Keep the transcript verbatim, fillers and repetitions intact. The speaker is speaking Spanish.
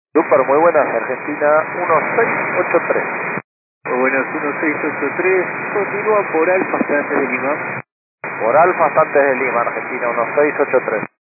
Super, muy buenas, Argentina uno seis ocho tres. Muy buenas, uno seis ocho tres, continúa por Alfa hasta antes de Lima. Por Alfa hasta antes de Lima, Argentina uno seis ocho tres.